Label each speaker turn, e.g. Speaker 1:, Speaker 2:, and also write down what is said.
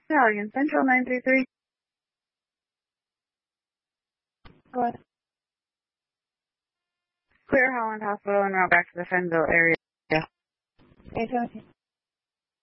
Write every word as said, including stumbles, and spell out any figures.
Speaker 1: Italian Central nine three three. Go ahead. Clear Holland Hospital and route back to the Fenville area. eight seventeen.